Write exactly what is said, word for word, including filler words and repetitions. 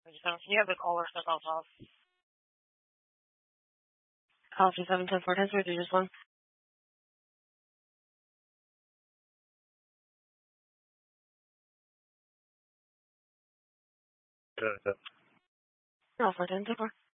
I just don't, you have the caller stuff off off. Option seven ten four ten three three just one. Good. No, four ten ten four.